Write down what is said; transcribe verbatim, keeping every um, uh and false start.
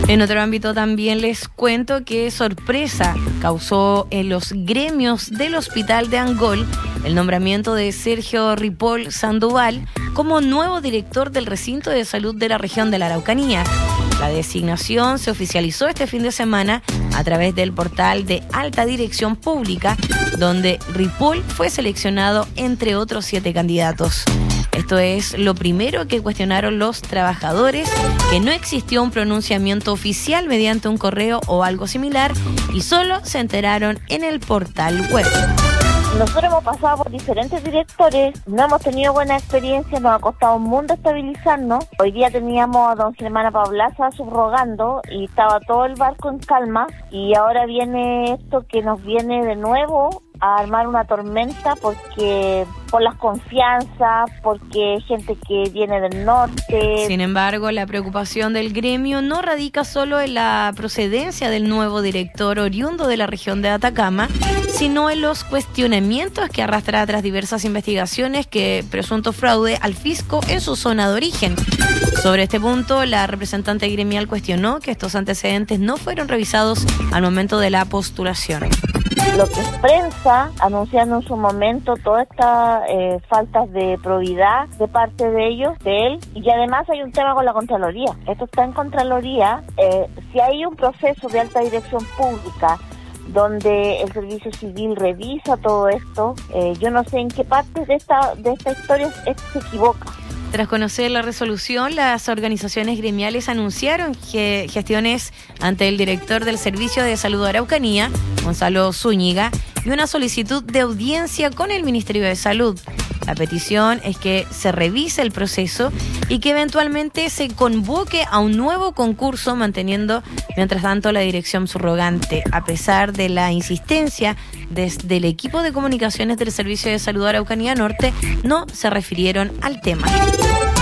En otro ámbito también les cuento que sorpresa causó en los gremios del Hospital de Angol el nombramiento de Sergio Ripoll Sandoval como nuevo director del recinto de salud de la región de la Araucanía. La designación se oficializó este fin de semana a través del portal de Alta Dirección Pública, donde Ripoll fue seleccionado entre otros siete candidatos. Esto es lo primero que cuestionaron los trabajadores, que no existió un pronunciamiento oficial mediante un correo o algo similar y solo se enteraron en el portal web. Nosotros hemos pasado por diferentes directores, no hemos tenido buena experiencia, nos ha costado un mundo estabilizarnos. Hoy día teníamos a don Germán Paulaza subrogando y estaba todo el barco en calma, y ahora viene esto que nos viene de nuevo a armar una tormenta porque por las confianzas, porque gente que viene del norte. Sin embargo, la preocupación del gremio no radica solo en la procedencia del nuevo director oriundo de la región de Atacama, sino en los cuestionamientos que arrastra tras diversas investigaciones que presunto fraude al fisco en su zona de origen. Sobre este punto, la representante gremial cuestionó que estos antecedentes no fueron revisados al momento de la postulación. Lo que es prensa, anunciando en su momento todas estas eh, faltas de probidad de parte de ellos, de él, y además hay un tema con la Contraloría. Esto está en Contraloría. Eh, si hay un proceso de alta dirección pública donde el Servicio Civil revisa todo esto, eh, yo no sé en qué parte de esta, de esta historia se equivoca. Tras conocer la resolución, las organizaciones gremiales anunciaron que gestiones ante el director del Servicio de Salud de Araucanía, Gonzalo Zúñiga, y una solicitud de audiencia con el Ministerio de Salud. La petición es que se revise el proceso y que eventualmente se convoque a un nuevo concurso, manteniendo, mientras tanto, la dirección subrogante. A pesar de la insistencia desde el equipo de comunicaciones del Servicio de Salud de Araucanía Norte, no se refirieron al tema.